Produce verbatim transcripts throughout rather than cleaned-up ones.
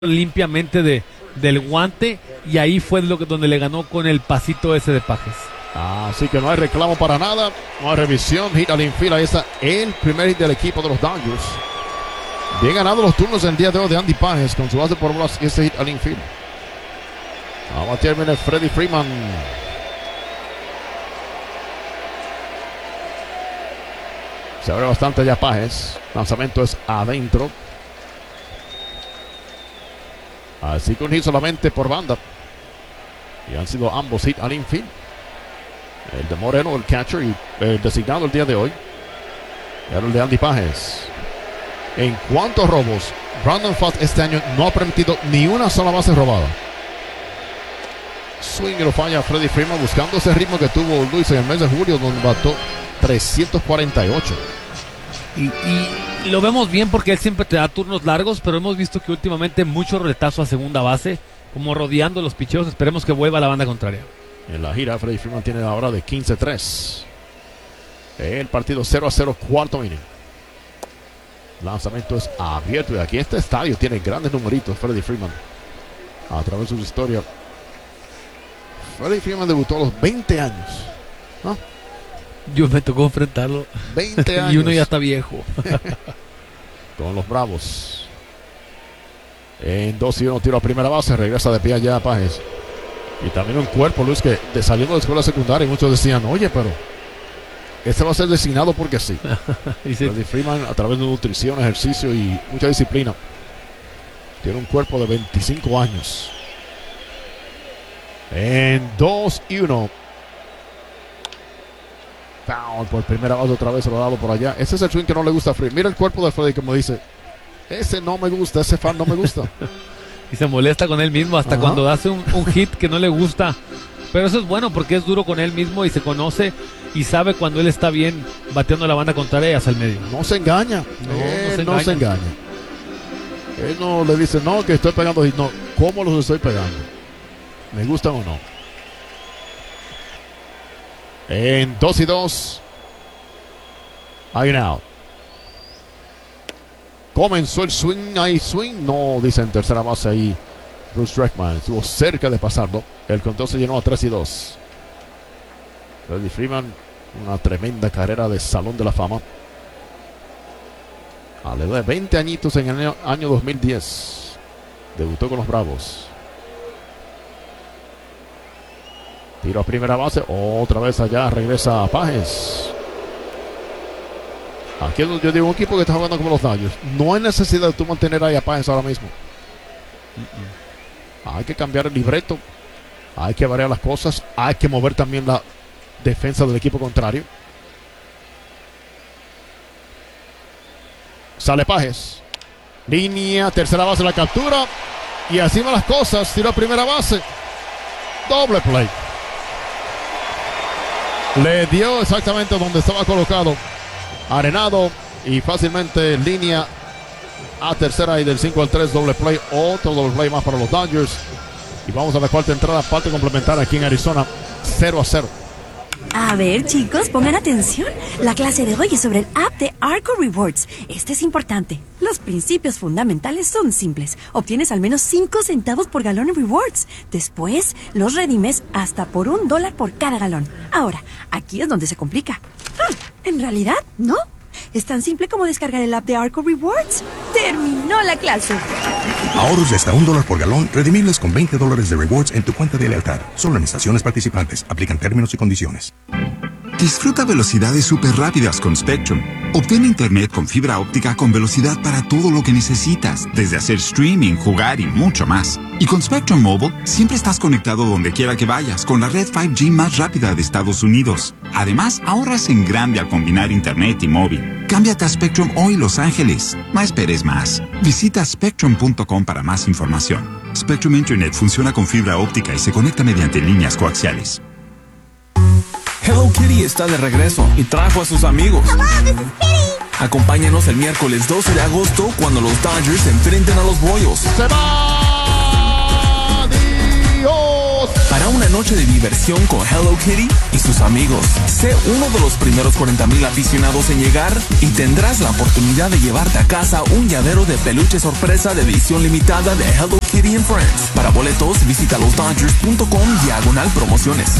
limpiamente de, del guante, y ahí fue lo que, donde le ganó con el pasito ese de Pajes. Así que no hay reclamo para nada, no hay revisión, hit al infield. Ahí está el primer hit del equipo de los Dodgers. Bien ganado los turnos el día de hoy de Andy Pages con su base por bolas y ese hit al infield. Vamos a terminar Freddie Freeman. Se abre bastante ya Pages. Lanzamiento es adentro. Así que un hit solamente por banda. Y han sido ambos hit al infield. El de Moreno, el catcher, y el designado el día de hoy. Era el de Andy Pages. En cuanto a robos, Brandon Pfaadt este año no ha permitido ni una sola base robada. Swing y lo falla Freddie Freeman, buscando ese ritmo que tuvo Luis en el mes de julio, donde bató trescientos cuarenta y ocho. Y, y lo vemos bien porque él siempre te da turnos largos, pero hemos visto que últimamente mucho roletazo a segunda base, como rodeando los picheos. Esperemos que vuelva a la banda contraria. En la gira, Freddie Freeman tiene ahora de quince tres. El partido cero a cero, cuarto inning. Lanzamiento es abierto. Y aquí este estadio tiene grandes numeritos. Freddie Freeman, a través de su historia. Freddie Freeman debutó a los veinte años, ¿no? Yo me tocó enfrentarlo. veinte años. Y uno ya está viejo. Con los Bravos. En dos y uno, tiro a primera base. Regresa de pie allá a Pages. Y también un cuerpo, Luis, que de saliendo de escuela secundaria, muchos decían, oye, pero este va a ser designado porque sí. Y sí. Freddie Freeman, a través de nutrición, ejercicio y mucha disciplina, tiene un cuerpo de veinticinco años. En dos y uno. Foul por primera base, otra vez rodado por allá. Ese es el swing que no le gusta a Freddie. Mira el cuerpo de Freddie, como dice, ese no me gusta, ese fan no me gusta. Y se molesta con él mismo hasta Ajá. cuando hace un, un hit que no le gusta. Pero eso es bueno porque es duro con él mismo y se conoce y sabe cuando él está bien bateando la banda contraria y hacia el medio. No se engaña. No, él no, se, no engaña. se engaña. Él no le dice, no, que estoy pegando hits. No, ¿cómo los estoy pegando? ¿Me gustan o no? En dos y dos. Hay un out. Comenzó el swing, hay swing, no, dice en tercera base ahí Bruce Dreckman, estuvo cerca de pasarlo. El conteo se llenó a tres y dos. Freddie Freeman, una tremenda carrera de Salón de la Fama. A la edad de veinte añitos en el año, año dos mil diez. Debutó con los Bravos. Tiro a primera base, otra vez allá, regresa a Pages. Aquí yo digo, un equipo que está jugando como los Dodgers, no hay necesidad de tú mantener ahí a Pages ahora mismo. Uh-uh. Hay que cambiar el libreto, hay que variar las cosas, hay que mover también la defensa del equipo contrario. Sale Pages, línea, tercera base, la captura, y así van las cosas. Tiro a primera base, doble play. Le dio exactamente donde estaba colocado. Arenado y fácilmente línea a tercera y del cinco al tres, doble play, otro doble play más para los Dodgers. Y vamos a la cuarta entrada, parte complementaria aquí en Arizona, cero a cero. A ver, chicos, pongan atención. La clase de hoy es sobre el app de Arco Rewards. Este es importante. Los principios fundamentales son simples. Obtienes al menos cinco centavos por galón en rewards. Después, los redimes hasta por un dólar por cada galón. Ahora, aquí es donde se complica. Ah, en realidad, ¿no? Es tan simple como descargar el app de Arco Rewards. ¡Terminó la clase! Ahorros de hasta un dólar por galón, redimibles con veinte dólares de rewards en tu cuenta de lealtad. Solo en estaciones participantes. Aplican términos y condiciones. Disfruta velocidades súper rápidas con Spectrum. Obtén internet con fibra óptica con velocidad para todo lo que necesitas, desde hacer streaming, jugar y mucho más. Y con Spectrum Mobile, siempre estás conectado donde quiera que vayas, con la red cinco G más rápida de Estados Unidos. Además, ahorras en grande al combinar internet y móvil. Cámbiate a Spectrum hoy, Los Ángeles. No esperes más. Visita spectrum punto com para más información. Spectrum Internet funciona con fibra óptica y se conecta mediante líneas coaxiales. Hello Kitty está de regreso y trajo a sus amigos. Hello, this is Kitty. Acompáñanos el miércoles doce de agosto cuando los Dodgers se enfrenten a los Boyos. ¡Se va! ¡Dios! Para una noche de diversión con Hello Kitty y sus amigos. Sé uno de los primeros cuarenta mil aficionados en llegar y tendrás la oportunidad de llevarte a casa un llavero de peluche sorpresa de edición limitada de Hello Kitty and Friends. Para boletos, visita los dodgers punto com diagonal promociones.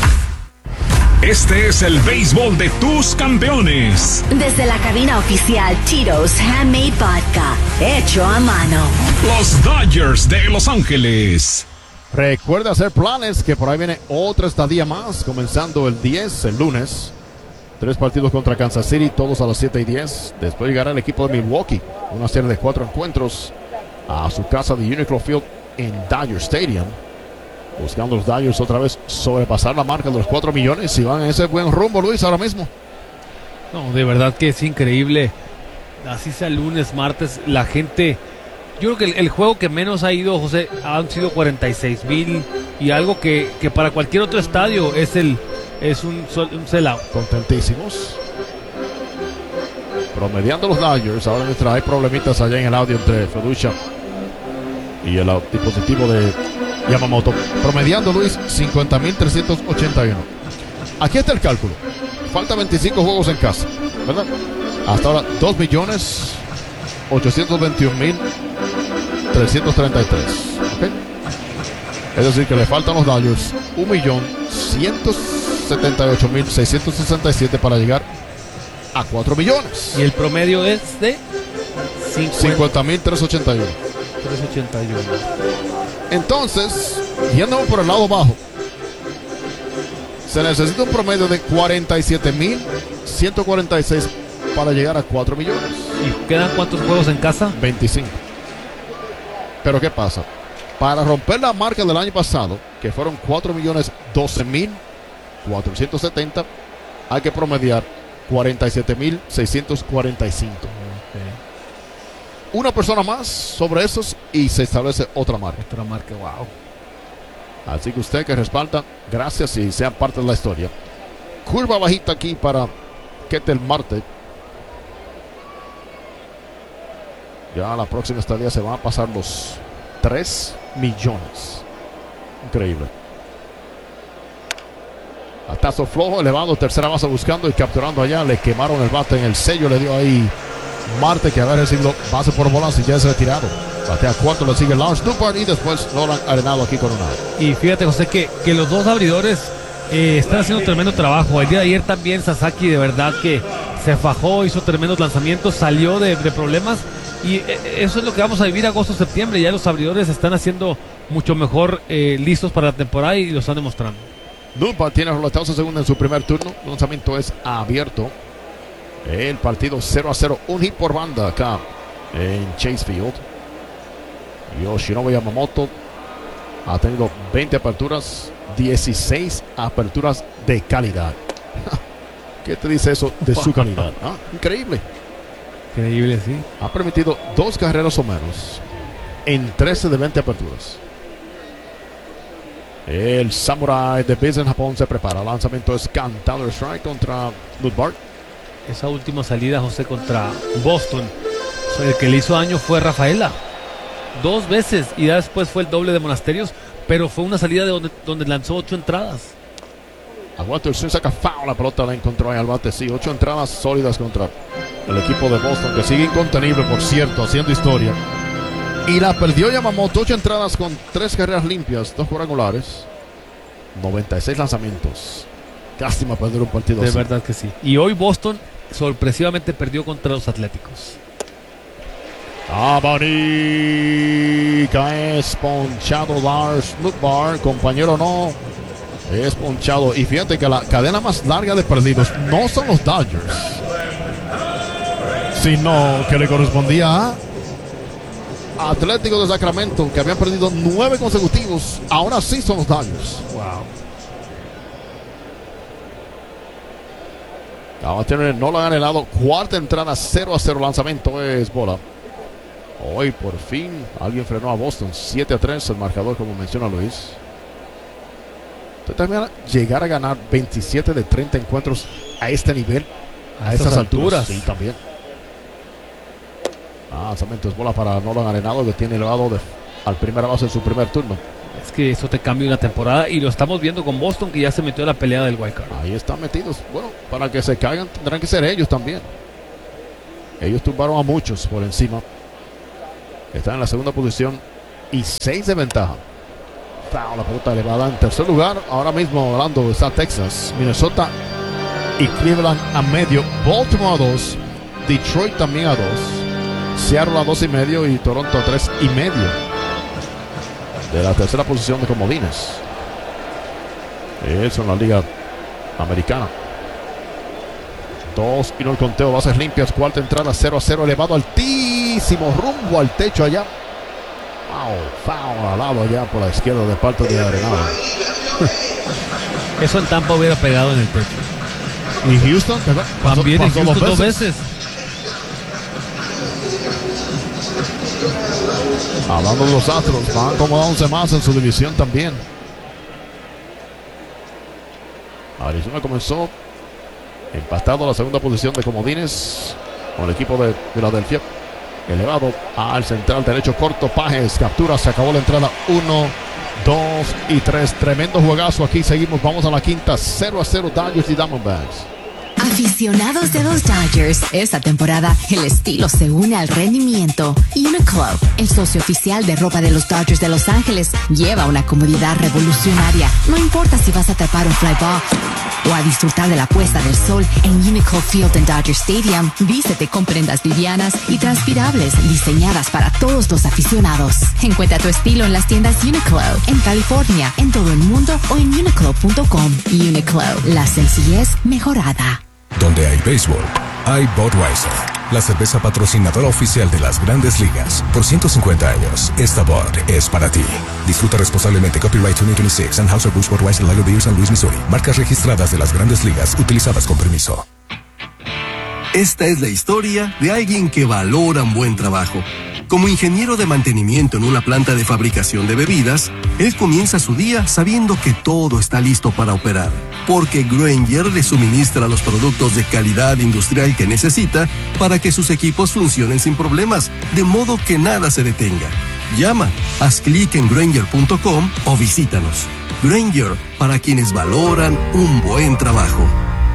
Este es el béisbol de tus campeones. Desde la cabina oficial Tito's Handmade Vodka, hecho a mano. Los Dodgers de Los Ángeles. Recuerda hacer planes, que por ahí viene otra estadía más, comenzando el diez, el lunes. Tres partidos contra Kansas City, todos a las siete y diez. Después llegará el equipo de Milwaukee, una serie de cuatro encuentros a su casa de Uniqlo Field en Dodger Stadium. Buscando los Dodgers otra vez sobrepasar la marca de los cuatro millones y van en ese buen rumbo, Luis, ahora mismo. No, de verdad que es increíble. Así sea lunes, martes, la gente... Yo creo que el, el juego que menos ha ido, José, han sido cuarenta y seis mil y algo que, que para cualquier otro estadio es el es un, un sellout. Contentísimos. Promediando los Dodgers, ahora mientras hay problemitas allá en el audio entre Feducha y el dispositivo de Yamamoto. Promediando, Luis, cincuenta mil trescientos ochenta y uno. Aquí está el cálculo. Falta veinticinco juegos en casa, ¿verdad? Hasta ahora dos millones ochocientos veintiún mil trescientos treinta y tres. ¿Okay? Es decir, que le faltan los Dodgers un millón ciento setenta y ocho mil seiscientos sesenta y siete para llegar a cuatro millones. Y el promedio es de cincuenta mil trescientos ochenta y uno. trescientos ochenta y uno. Entonces, yendo por el lado bajo, se necesita un promedio de cuarenta y siete mil ciento cuarenta y seis para llegar a cuatro millones. ¿Y quedan cuántos juegos en casa? veinticinco. Pero ¿qué pasa? Para romper la marca del año pasado, que fueron cuatro millones doce mil cuatrocientos setenta, hay que promediar cuarenta y siete mil seiscientos cuarenta y cinco. Okay. Una persona más sobre esos y se establece otra marca. Otra marca, wow. Así que usted que respalda, gracias y sean parte de la historia. Curva bajita aquí para Ketel Marte. Ya la próxima estadía se van a pasar los tres millones. Increíble. Atazo flojo, elevando, tercera base buscando y capturando allá. Le quemaron el bate en el sello, le dio ahí Marte, que haber recibido base por bolas y ya es retirado. Batea cuatro, le sigue Lance Newport y después Nolan Arenado aquí con un out. Y fíjate, José, que, que los dos abridores eh, están haciendo tremendo trabajo. El día de ayer también Sasaki de verdad que se fajó, hizo tremendos lanzamientos, salió de, de problemas. Y eso es lo que vamos a vivir agosto-septiembre. Ya los abridores están haciendo mucho mejor, eh, listos para la temporada y lo están demostrando. Newport tiene roletados en segunda en su primer turno. El lanzamiento es abierto. El partido cero a cero. Un hit por banda acá en Chase Field. Yoshinobu Yamamoto ha tenido veinte aperturas, dieciséis aperturas de calidad. ¿Qué te dice eso de su calidad? ¿Ah? Increíble. Increíble, sí. Ha permitido dos carreras o menos en trece de veinte aperturas. El Samurai de Biz en Japón se prepara. El lanzamiento es cantado, strike contra Newport. Esa última salida, José, contra Boston, el que le hizo daño fue Rafaela. Dos veces y ya después fue el doble de Monasterios, pero fue una salida de donde, donde lanzó ocho entradas. Aguanta el swing, saca foul, la pelota la encontró ahí al bate. Sí, ocho entradas sólidas contra el equipo de Boston, que sigue incontenible, por cierto, haciendo historia. Y la perdió Yamamoto, ocho entradas con tres carreras limpias, dos cuadrangulares, noventa y seis lanzamientos. Lástima perder un partido de así. verdad que sí. Y hoy Boston sorpresivamente perdió contra los Atléticos. Abanica es ponchado Lars Nootbaar, compañero no. Es ponchado. Y fíjate que la cadena más larga de perdidos no son los Dodgers, sino que le correspondía a Atlético de Sacramento, que habían perdido nueve consecutivos. Ahora sí son los Dodgers. Wow. Vamos a tener, no lo han helado. Cuarta entrada, cero a cero. Lanzamiento es bola. Hoy por fin alguien frenó a Boston. siete a tres el marcador, como menciona Luis. Usted también llegar a ganar veintisiete de treinta encuentros a este nivel, a, a estas alturas. alturas. Sí, también. Ah, lanzamiento es bola para Nolan Arenado, que tiene elevado de, al primera base en su primer turno. Es que eso te cambia una temporada y lo estamos viendo con Boston, que ya se metió en la pelea del wild card. Ahí están metidos. Bueno, para que se caigan tendrán que ser ellos también. Ellos tumbaron a muchos por encima. Están en la segunda posición y seis de ventaja. Foul, la pelota elevada en tercer lugar. Ahora mismo Orlando está Texas, Minnesota y Cleveland a medio. Baltimore a dos. Detroit también a dos. Seattle a dos y medio y Toronto a tres y medio. De la tercera posición de comodines. Eso en la liga americana. Dos y no el conteo. Bases limpias. Cuarta entrada. cero a cero. Elevado altísimo. Rumbo al techo allá. Foul. Foul al lado allá por la izquierda de parte de Arenado. Eso en Tampa hubiera pegado en el techo. Y Houston pasó, también pasó en Houston dos veces. dos veces. Hablando de los Astros, van como once más en su división también. Arizona comenzó empatado a la segunda posición de comodines con el equipo de Filadelfia. Elevado al central derecho corto. Pajes captura, se acabó la entrada. Uno, dos y tres. Tremendo juegazo. Aquí seguimos, vamos a la quinta. cero a cero Dodgers y Diamondbacks. Aficionados de los Dodgers, esta temporada el estilo se une al rendimiento. Uniqlo, el socio oficial de ropa de los Dodgers de Los Ángeles, lleva una comodidad revolucionaria. No importa si vas a atrapar un fly ball o a disfrutar de la puesta del sol en Uniqlo Field en Dodger Stadium. Vístete con prendas livianas y transpirables diseñadas para todos los aficionados. Encuentra tu estilo en las tiendas Uniqlo en California, en todo el mundo o en uniqlo punto com. Uniqlo, la sencillez mejorada. Donde hay béisbol, hay Budweiser, la cerveza patrocinadora oficial de las Grandes Ligas. Por ciento cincuenta años, esta Bud es para ti. Disfruta responsablemente. Copyright dos mil veintiséis, Anheuser-Busch Budweiser Lager Beer, San Luis, Missouri. Marcas registradas de las Grandes Ligas, utilizadas con permiso. Esta es la historia de alguien que valora un buen trabajo. Como ingeniero de mantenimiento en una planta de fabricación de bebidas, él comienza su día sabiendo que todo está listo para operar, porque Grainger le suministra los productos de calidad industrial que necesita para que sus equipos funcionen sin problemas, de modo que nada se detenga. Llama, haz clic en Grainger punto com o visítanos. Grainger, para quienes valoran un buen trabajo.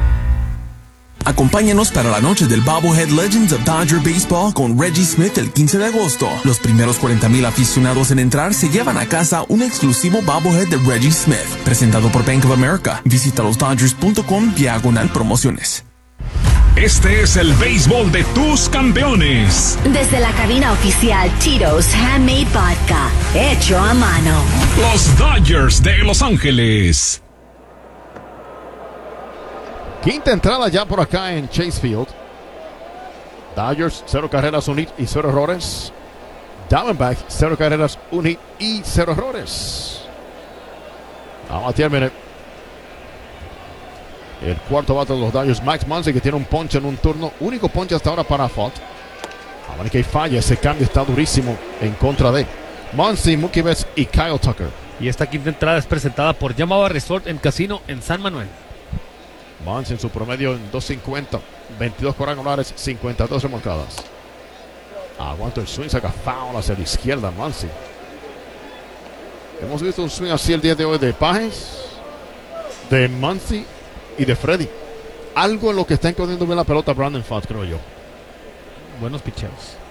Acompáñanos para la noche del Bobblehead Legends of Dodger Baseball con Reggie Smith el quince de agosto. Los primeros cuarenta mil aficionados en entrar se llevan a casa un exclusivo Bobblehead de Reggie Smith, presentado por Bank of America. Visita los dodgers punto com diagonal promociones. Este es el béisbol de tus campeones. Desde la cabina oficial Tito's Handmade Vodka, hecho a mano. Los Dodgers de Los Ángeles. Quinta entrada ya por acá en Chase Field. Dodgers, cero carreras, un hit y cero errores. Diamondbacks, cero carreras, un hit y cero errores. Vamos a terminar el cuarto bate de los Dodgers, Max Muncy, que tiene un ponche en un turno. Único ponche hasta ahora para Fott. Ahora que falla, ese cambio está durísimo en contra de Muncy, Mookie Betts y Kyle Tucker. Y esta quinta entrada es presentada por Yamaha Resort en Casino en San Manuel. Muncy en su promedio en dos cincuenta, veintidós cuadrangulares, cincuenta y dos remolcadas. Aguanta el swing, saca foul hacia la izquierda Muncy. Hemos visto un swing así el día de hoy de Pajes, de Muncy y de Freddy. Algo en lo que está encontrando bien la pelota Brandon Pfaadt, creo yo. Buenos picheos.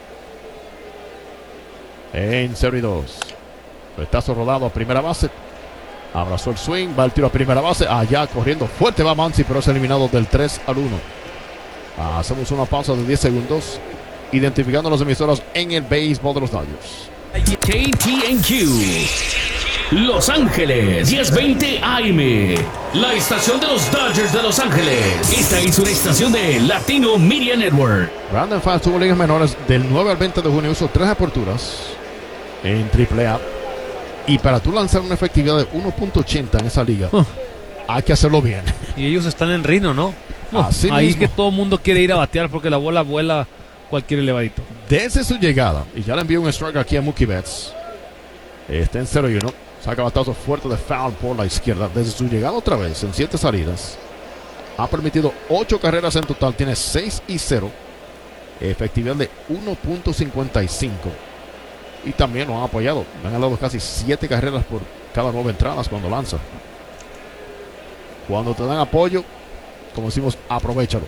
En cero y dos. Petazo rodado a primera base. Abrazó el swing, va el tiro a primera base. Allá corriendo fuerte va Muncy, pero es eliminado del tres al uno. Hacemos una pausa de diez segundos, identificando las emisoras en el béisbol de los Dodgers. K T N Q Los Ángeles diez veinte A M, la estación de los Dodgers de Los Ángeles. Esta es una estación de Latino Media Network. Brandon Pfaadt tuvo ligas menores del nueve al veinte de junio, usó tres aperturas en triple A. Y para tú lanzar una efectividad de uno punto ochenta en esa liga, uh. hay que hacerlo bien. Y ellos están en Reno, ¿no? Uh, Así ahí mismo. que todo el mundo quiere ir a batear porque la bola vuela cualquier elevadito. Desde su llegada, y ya le envió un strike aquí a Mookie Betts. Está en cero y uno. Saca batazo fuerte de foul por la izquierda. Desde su llegada otra vez, en siete salidas, ha permitido ocho carreras en total. Tiene seis y cero. Efectividad de uno punto cincuenta y cinco. y también lo han apoyado. Le han dado casi siete carreras por cada nueve entradas cuando lanza. Cuando te dan apoyo, como decimos, aprovéchalo.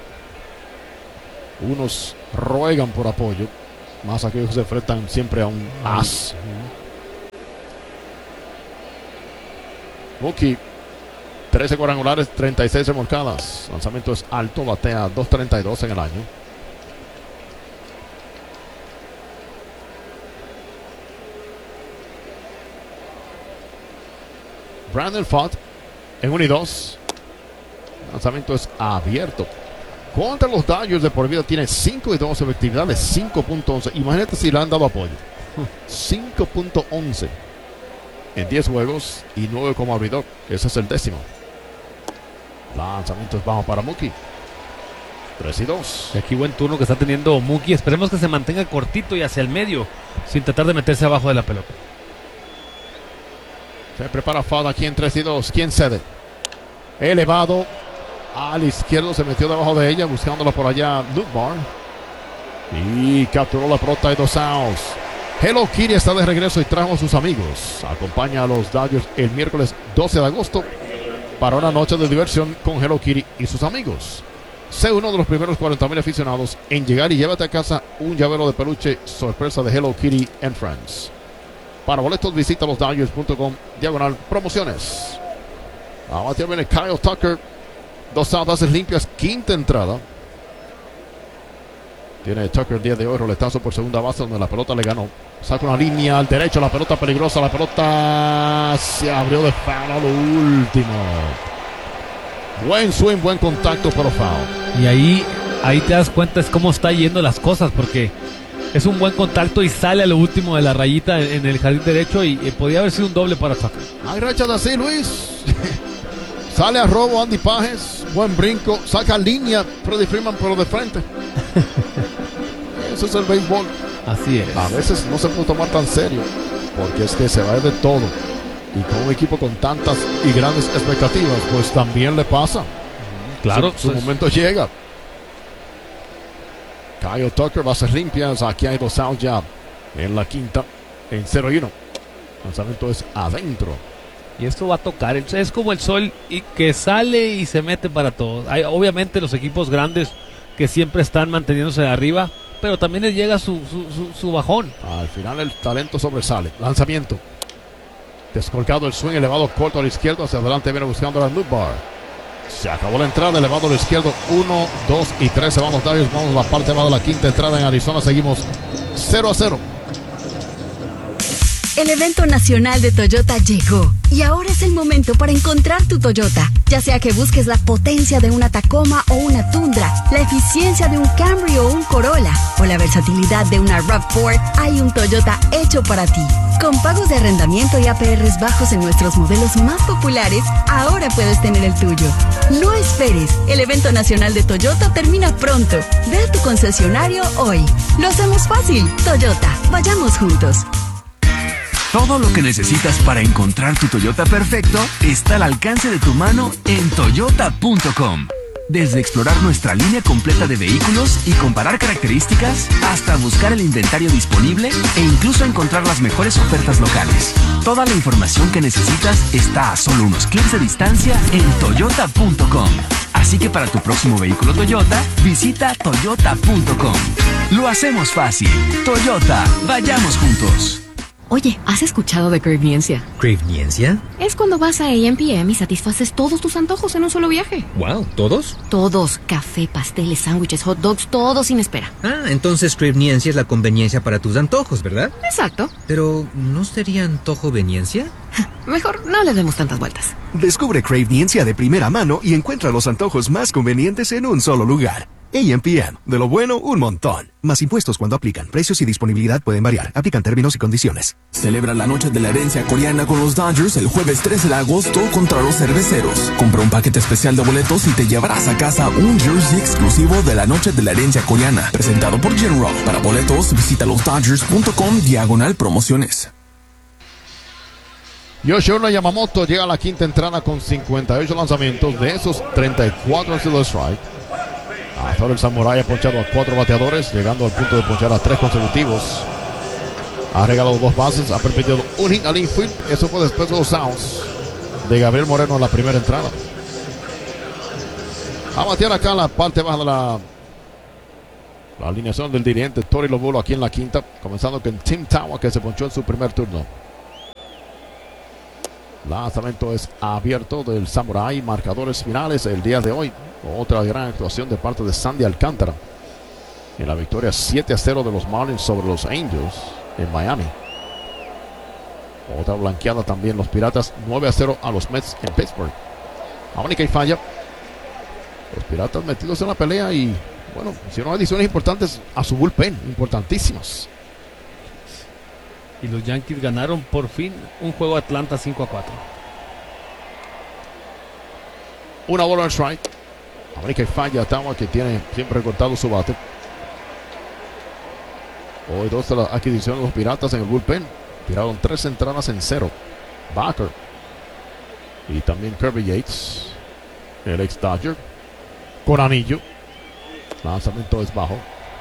Unos ruegan por apoyo, más aquellos que se enfrentan siempre a un as. Mookie, trece cuadrangulares, treinta y seis remolcadas. Lanzamiento es alto, batea dos treinta y dos en el año. Brandon Pfaadt en uno y dos. Lanzamiento es abierto. Contra los Dodgers de por vida tiene cinco y dos, efectividad de cinco punto once. Imagínate si le han dado apoyo. cinco punto once en diez juegos y nueve como abridor. Ese es el décimo. Lanzamiento es bajo para Mookie. tres y dos. Y aquí buen turno que está teniendo Mookie. Esperemos que se mantenga cortito y hacia el medio, sin tratar de meterse abajo de la pelota. Se prepara Pfaadt aquí en tres y dos. ¿Quién cede? Elevado al izquierdo, se metió debajo de ella, buscándola por allá Luke Barr. Y capturó la pelota de dos outs. Hello Kitty está de regreso y trajo a sus amigos. Acompaña a los Dodgers el miércoles doce de agosto para una noche de diversión con Hello Kitty y sus amigos. Sé uno de los primeros cuarenta mil aficionados en llegar y llévate a casa un llavero de peluche sorpresa de Hello Kitty and Friends. Para boletos visita los Dodgers punto com diagonal promociones. Ahora viene Kyle Tucker. Dos outs limpias, quinta entrada. Tiene Tucker el día de hoy roletazo por segunda base donde la pelota le ganó. Saca una línea al derecho, la pelota peligrosa, la pelota se abrió de foul a lo último. Buen swing, buen contacto, pero foul. Y ahí, ahí te das cuenta es cómo está yendo las cosas, porque es un buen contacto y sale a lo último de la rayita en, en el jardín derecho y, y podía haber sido un doble para Tucker. Hay rachas así, Luis. Sale a robo Andy Pages, buen brinco, saca línea Freddie Freeman, pero de frente. Eso es el béisbol. Así es. A veces no se puede tomar tan serio, porque es que se va de todo. Y con un equipo con tantas y grandes expectativas, pues también le pasa. Claro. Su, su pues. momento llega. Kyle Tucker va a ser limpias. Aquí hay dos outs ya en la quinta, en cero y uno. El lanzamiento es adentro. Y esto va a tocar, es como el sol y que sale y se mete para todos. Hay obviamente los equipos grandes que siempre están manteniéndose de arriba, pero también les llega su, su, su, su bajón. Al final el talento sobresale. Lanzamiento. Descolgado el swing, elevado corto a la izquierda, hacia adelante viene buscando a Luke Barr. Se acabó la entrada, elevado a la izquierda, uno, dos y tres se van los Dodgers. Vamos a la parte baja de la quinta entrada en Arizona, seguimos cero a cero. El evento nacional de Toyota llegó y ahora es el momento para encontrar tu Toyota. Ya sea que busques la potencia de una Tacoma o una Tundra, la eficiencia de un Camry o un Corolla o la versatilidad de una RAV cuatro, hay un Toyota hecho para ti. Con pagos de arrendamiento y A P Rs bajos en nuestros modelos más populares, ahora puedes tener el tuyo. No esperes, el evento nacional de Toyota termina pronto. Ve a tu concesionario hoy. Lo hacemos fácil. Toyota, vayamos juntos. Todo lo que necesitas para encontrar tu Toyota perfecto está al alcance de tu mano en toyota punto com. Desde explorar nuestra línea completa de vehículos y comparar características, hasta buscar el inventario disponible e incluso encontrar las mejores ofertas locales. Toda la información que necesitas está a solo unos clics de distancia en toyota punto com. Así que para tu próximo vehículo Toyota, visita toyota punto com. Lo hacemos fácil. Toyota, vayamos juntos. Oye, ¿has escuchado de Cravniencia? ¿Cravniencia? Es cuando vas a A M P M y satisfaces todos tus antojos en un solo viaje. Wow, ¿todos? Todos. Café, pasteles, sándwiches, hot dogs, todo sin espera. Ah, entonces Cravniencia es la conveniencia para tus antojos, ¿verdad? Exacto. Pero, ¿no sería antojoveniencia? Mejor no le demos tantas vueltas. Descubre Cravniencia de primera mano y encuentra los antojos más convenientes en un solo lugar. A M P M. De lo bueno, un montón. Más impuestos cuando aplican. Precios y disponibilidad pueden variar. Aplican términos y condiciones. Celebra la noche de la herencia coreana con los Dodgers el jueves trece de agosto contra los cerveceros. Compra un paquete especial de boletos y te llevarás a casa un jersey exclusivo de la noche de la herencia coreana. Presentado por General. Para boletos, visita los dodgers punto com diagonal promociones. Yoshiro Yamamoto llega a la quinta entrada con cincuenta y ocho lanzamientos. De esos, treinta y cuatro han sido de strike. Hasta ahora el Samurai ha ponchado a cuatro bateadores, llegando al punto de ponchar a tres consecutivos. Ha regalado dos bases, ha permitido un hit al infield. Eso fue después de los outs de Gabriel Moreno en la primera entrada. A batear acá en la parte baja de la, la alineación del dirigente Tori Lobulo aquí en la quinta. Comenzando con Tim Tawa, que se ponchó en su primer turno. Lanzamiento es abierto del Samurai. Marcadores finales el día de hoy. Otra gran actuación de parte de Sandy Alcántara en la victoria siete a cero de los Marlins sobre los Angels en Miami. Otra blanqueada también los Piratas nueve a cero a los Mets en Pittsburgh. Ahora que falla. Los Piratas metidos en la pelea y bueno, hicieron adiciones importantes a su bullpen, importantísimas. Y los Yankees ganaron por fin un juego Atlanta cinco a cuatro. Una bola en strike. Ahora que falla Tawa, que tiene siempre recortado su bate. Hoy dos de las adquisiciones de los Piratas en el bullpen. Tiraron tres entradas en cero. Backer. Y también Kirby Yates, el ex Dodger, con anillo. Lanzamiento es bajo.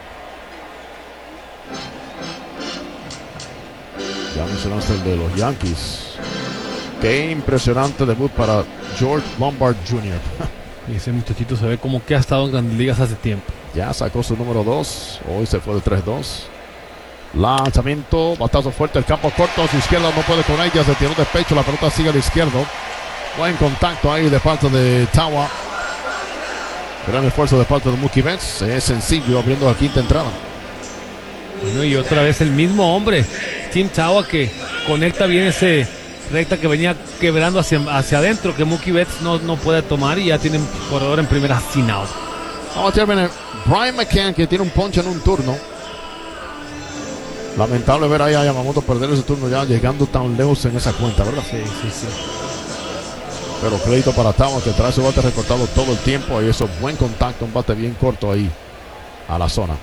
Ya mencionaste el de los Yankees. Qué impresionante debut para George Lombard junior Y ese muchachito se ve como que ha estado en Grandes Ligas hace tiempo. Ya sacó su número dos. Hoy se fue de tres dos. Lanzamiento, batazo fuerte, el campo corto a su izquierda, no puede con ella, se tiró de pecho, la pelota sigue al izquierdo. Buen contacto ahí de parte de Tawa. Gran esfuerzo de parte de Mookie Betts. Es sencillo abriendo la quinta entrada. Bueno, y otra vez el mismo hombre, Tim Tawa, que conecta bien ese recta que venía quebrando hacia, hacia adentro, que Mookie Betts no, no puede tomar, y ya tiene un corredor en primera sin out. Vamos a terminar. Brian McCann, que tiene un ponche en un turno. Lamentable ver ahí a Yamamoto perder ese turno ya llegando tan lejos en esa cuenta, ¿verdad? Sí, sí, sí. Pero crédito para Tawa, que trae su bate recortado todo el tiempo. Y eso, buen contacto, un bate bien corto ahí a la zona.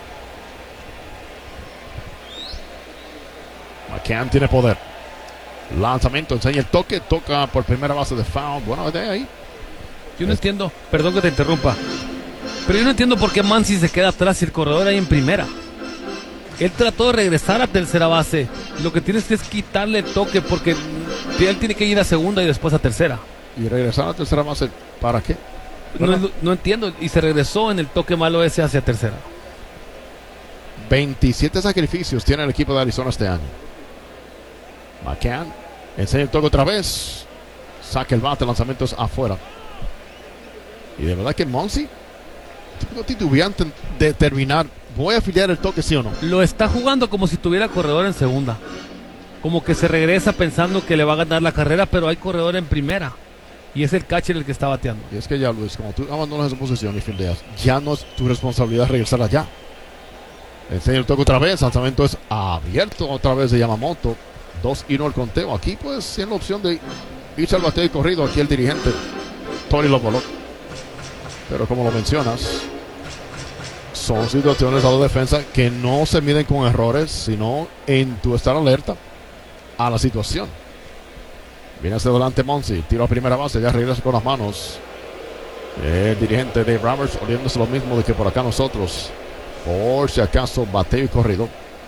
McCann tiene poder. Lanzamiento, enseña el toque, toca por primera base de foul. Bueno, de ahí. Yo no entiendo, perdón que te interrumpa, pero yo no entiendo por qué Mansi se queda atrás y el corredor ahí en primera. Él trató de regresar a tercera base. Lo que tienes que es quitarle el toque, porque él tiene que ir a segunda y después a tercera. ¿Y regresar a tercera base para qué? No, no entiendo. Y se regresó en el toque malo ese hacia tercera. veintisiete sacrificios tiene el equipo de Arizona este año. McCann enseña el toque otra vez. Saca el bate, lanzamientos afuera. Y de verdad que Monsi típico titubeante de terminar. Voy a afiliar el toque, sí o no. Lo está jugando como si tuviera corredor en segunda. Como que se regresa pensando que le va a ganar la carrera, pero hay corredor en primera. Y es el catcher el que está bateando. Y es que ya, Luis, como tú abandonas esa posición y fildeas, ya no es tu responsabilidad regresar allá. Enseña el toque otra vez. Lanzamiento es abierto otra vez de Yamamoto. Dos y no el conteo. Aquí pues tiene la opción de irse al bateo y corrido. Aquí el dirigente Tori Lobulo. Pero como lo mencionas, son situaciones a la defensa que no se miden con errores, sino en tu estar alerta a la situación. Viene hacia adelante Monsi, tiro a primera base, ya regresa con las manos. El dirigente Dave Roberts oliéndose lo mismo de que por acá nosotros. Por si acaso, bateo y corrido.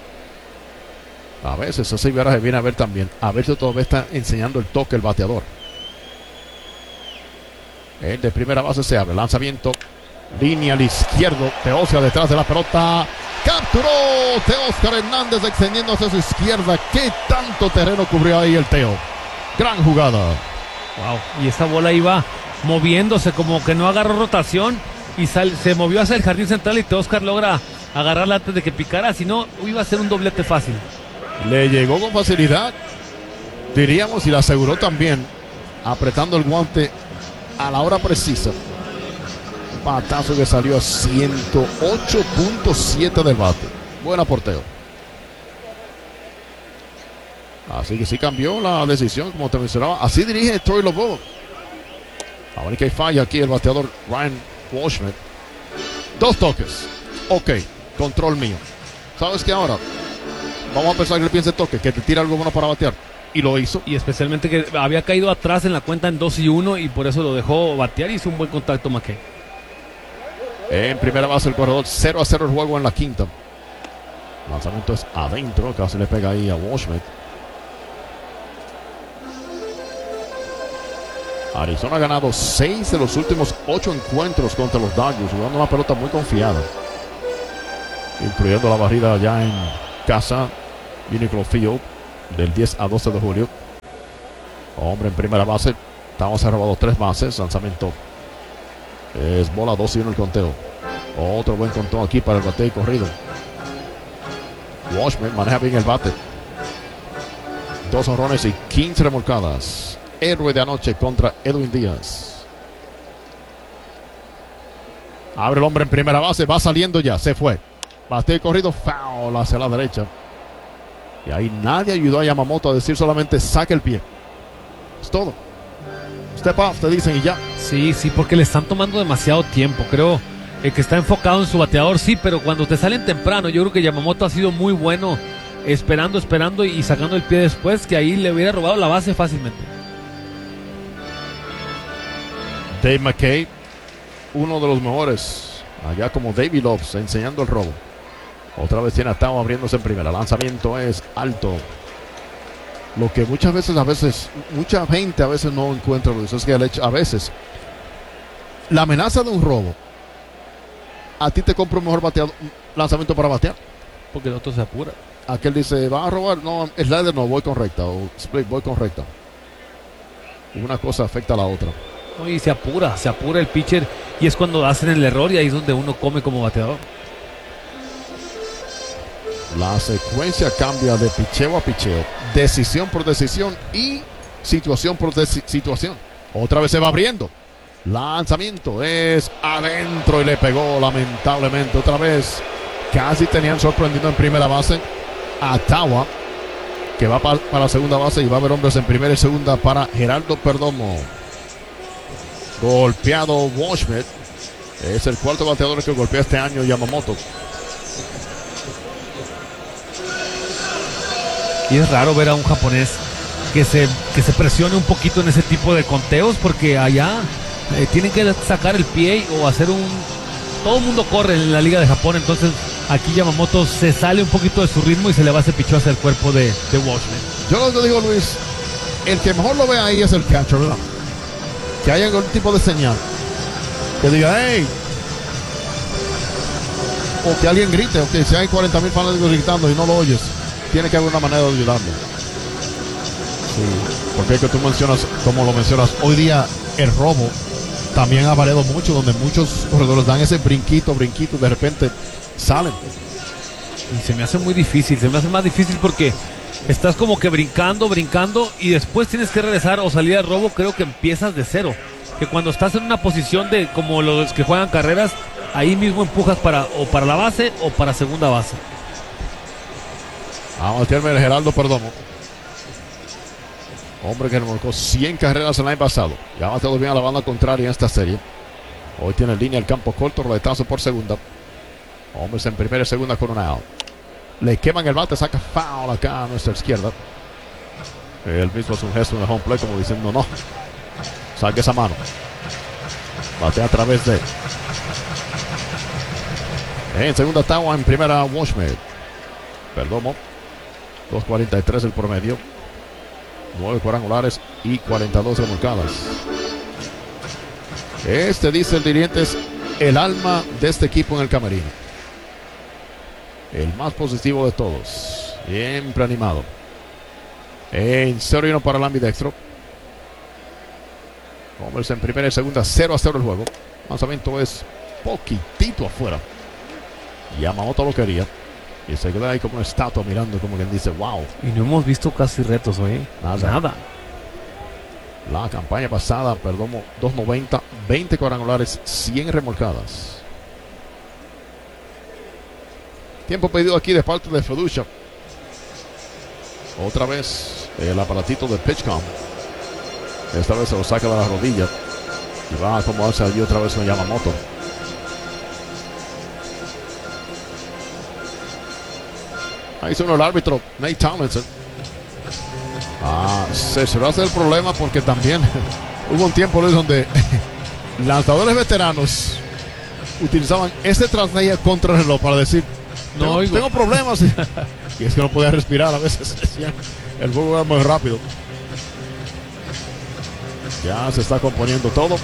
A veces ese viaje viene a ver también. A ver si todavía está enseñando el toque el bateador. El de primera base se abre, lanzamiento. Línea al izquierdo, Teoscar detrás de la pelota. Capturó Teoscar Hernández extendiendo hacia su izquierda. ¿Qué tanto terreno cubrió ahí el Teo? Gran jugada. Wow, y esa bola iba moviéndose, como que no agarró rotación y sal, se movió hacia el jardín central, y Teoscar logra agarrarla antes de que picara, si no iba a ser un doblete fácil. Le llegó con facilidad, diríamos, y la aseguró también, apretando el guante a la hora precisa. Batazo que salió a ciento ocho punto siete del bate. Buen aporteo. Así que sí cambió la decisión, como te mencionaba. Así dirige Tori Lobulo. A ver que falla aquí el bateador Ryan Walshman. Dos toques. Ok, control mío. ¿Sabes qué ahora? Vamos a pensar que le piense toque, que te tira algo bueno para batear. Y lo hizo. Y especialmente que había caído atrás en la cuenta en dos y uno, y por eso lo dejó batear y hizo un buen contacto McKay. En primera base el corredor, cero a cero el juego en la quinta. Lanzamiento es adentro, casi le pega ahí a Washmet. Arizona ha ganado seis de los últimos ocho encuentros contra los Dodgers, jugando una pelota muy confiada, incluyendo la barrida ya en casa, Uniqlo Field, del diez a doce de julio. Hombre en primera base, estamos robado tres bases, lanzamiento es bola, dos y uno el conteo. Otro buen conteo aquí para el bateo y corrido. Washman maneja bien el bate. Dos honrones y quince remolcadas. Héroe de anoche contra Edwin Díaz. Abre el hombre en primera base, va saliendo ya, se fue. Bateo y corrido, foul hacia la derecha. Y ahí nadie ayudó a Yamamoto a decir solamente saque el pie. Es todo. Step off, te dicen y ya. Sí, sí, porque le están tomando demasiado tiempo. Creo eh, que está enfocado en su bateador, sí, pero cuando te salen temprano, yo creo que Yamamoto ha sido muy bueno esperando, esperando y sacando el pie después, que ahí le hubiera robado la base fácilmente. Dave McKay, uno de los mejores, allá como David Loves, enseñando el robo. Otra vez tiene a Tao abriéndose en primera. Lanzamiento es alto. Lo que muchas veces, a veces, mucha gente a veces no encuentra, Luis, es que el hecho, a veces, la amenaza de un robo, a ti te compra un mejor bateado, un lanzamiento para batear. Porque el otro se apura. Aquel dice, ¿va a robar? No, slider no, voy con recta. O split, voy con recta. Una cosa afecta a la otra. No, y se apura, se apura el pitcher. Y es cuando hacen el error y ahí es donde uno come como bateador. La secuencia cambia de picheo a picheo, decisión por decisión y situación por situación. Otra vez se va abriendo. Lanzamiento es adentro y le pegó lamentablemente otra vez. Casi tenían sorprendido en primera base a Tawa, que va para, para la segunda base y va a haber hombres en primera y segunda para Gerardo Perdomo. Golpeado Washmet. Es el cuarto bateador que golpea este año Yamamoto. Y es raro ver a un japonés que se, que se presione un poquito en ese tipo de conteos, porque allá eh, tienen que sacar el pie o hacer un... Todo el mundo corre en la liga de Japón, entonces aquí Yamamoto se sale un poquito de su ritmo y se le va ese pichó hacia el cuerpo de, de Washman. Yo lo que digo, Luis, el que mejor lo ve ahí es el catcher, ¿verdad? Que haya algún tipo de señal que diga, hey, o que alguien grite, o que si hay cuarenta mil fanáticos gritando y no lo oyes, tiene que haber una manera de ayudarlo. Sí, porque es que tú mencionas, como lo mencionas, hoy día el robo también ha variado mucho, donde muchos corredores dan ese brinquito, brinquito, y de repente salen. Y se me hace muy difícil, se me hace más difícil porque estás como que brincando, brincando y después tienes que regresar o salir al robo. Creo que empiezas de cero, que cuando estás en una posición de como los que juegan carreras, ahí mismo empujas para o para la base o para segunda base. Vamos a terminar Gerardo Perdomo. Hombre que remolcó cien carreras el año pasado. Ya va todo bien a la banda contraria en esta serie. Hoy tiene línea el campo corto, roletazo por segunda. Hombres en primera y segunda con una out. Le queman el bate, saca foul acá a nuestra izquierda. Él mismo es un gesto en el home play como diciendo no. Saque esa mano. Batea a través de... En segunda Tawa, en primera Washman. Perdomo. dos cuarenta y tres el promedio. nueve cuadrangulares y cuarenta y dos remolcadas. Este, dice el dirigente, es el alma de este equipo en el camerino. El más positivo de todos. Siempre animado. En cero y uno para el ambidextro. Hombres en primera y segunda, cero a cero el juego. Lanzamiento es poquitito afuera. Yamamoto lo quería. Y se queda ahí como una estatua mirando, como quien dice, wow. Y no hemos visto casi retos hoy. Nada. Nada. La campaña pasada, Perdomo, dos noventa, veinte cuadrangulares, cien remolcadas. Tiempo pedido aquí de parte de Feducha. Otra vez el aparatito de PitchCom. Esta vez se lo saca de la rodilla. Y va a acomodarse allí otra vez con Yamamoto. Ahí sonó el árbitro, Nate Tomlinson. Ah, se se va a hacer el problema porque también hubo un tiempo, Luis, donde lanzadores veteranos utilizaban ese trasnaya contra el reloj para decir, No tengo, oigo. tengo problemas. Y es que no podía respirar a veces. Decía, el juego era muy rápido. Ya se está componiendo todo.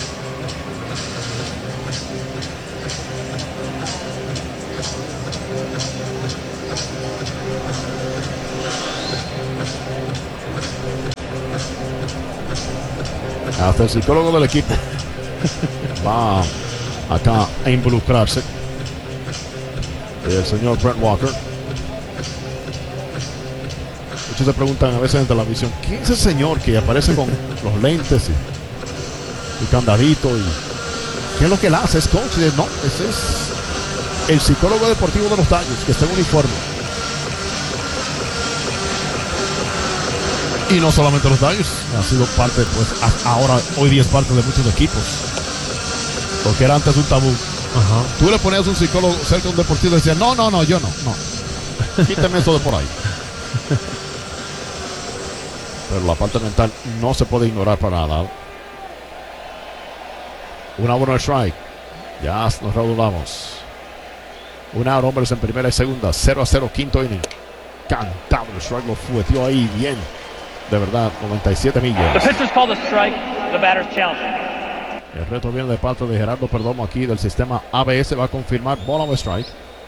Hasta el psicólogo del equipo va acá a involucrarse. El señor Brent Walker. Muchos se preguntan a veces en televisión, ¿quién es ese señor que aparece con los lentes y, y candadito? Y, ¿qué es lo que él hace? ¿Es coach? Y, no, ese es el psicólogo deportivo de los Dodgers, que está en uniforme. Y no solamente los Dodgers, ha sido parte, pues ahora, hoy día es parte de muchos equipos. Porque era antes un tabú. Ajá. Tú le ponías un psicólogo cerca de un deportivo y decías, no, no, no, yo no, no. Quítame eso de por ahí. Pero la parte mental no se puede ignorar para nada. Una buena strike. Ya nos reanudamos. Un out, hombres en primera y segunda. cero a cero, quinto inning. Cantado el strike, lo fueteó ahí bien. De verdad, noventa y siete millas. The pitcher's called a strike, the batter's challenging. El reto viene de parte de Gerardo Perdomo aquí del sistema A B S. Va a confirmar bola o strike.